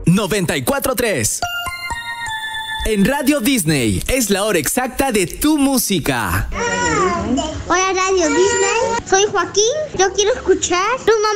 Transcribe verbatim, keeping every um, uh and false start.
noventa y cuatro punto tres. En Radio Disney es la hora exacta de tu música. Hola Radio Disney, soy Joaquín, yo quiero escuchar Tu Mamá